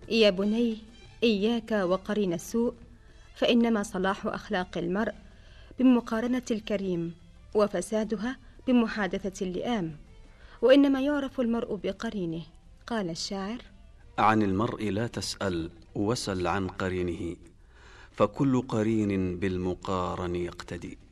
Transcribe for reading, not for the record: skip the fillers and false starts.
يا بني، إياك وقرين السوء، فإنما صلاح أخلاق المرء بمقارنة الكريم، وفسادها بمحادثة اللئام، وإنما يعرف المرء بقرينه. قال الشاعر: عن المرء لا تسأل وسل عن قرينه، فكل قرين بالمقارن يقتدي.